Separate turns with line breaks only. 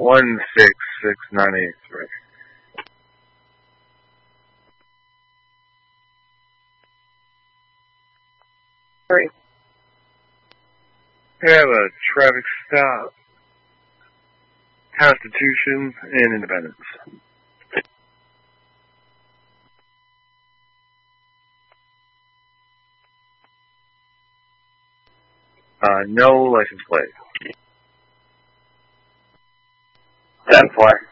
166983.
Three.
We have a traffic stop, Constitution, and Independence. No license plate.
10-4.